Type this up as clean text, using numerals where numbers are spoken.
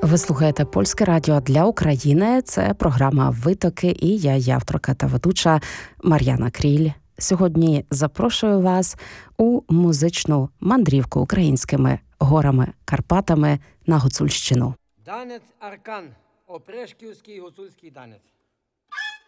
Ви слухаєте Польське радіо для України. Це програма «Витоки» і я авторка та ведуча Мар'яна Кріль. Сьогодні запрошую вас у музичну мандрівку українськими горами, Карпатами на Гуцульщину. Танець Аркан, Опрешківський гуцульський танець.